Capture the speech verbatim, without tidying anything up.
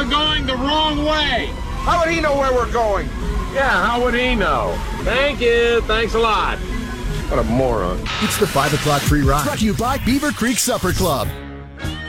You're going the wrong way. How would he know where we're going? Yeah, how would he know? Thank you. Thanks a lot. What a moron. It's the five o'clock free ride. Brought to you by Beaver Creek Supper Club.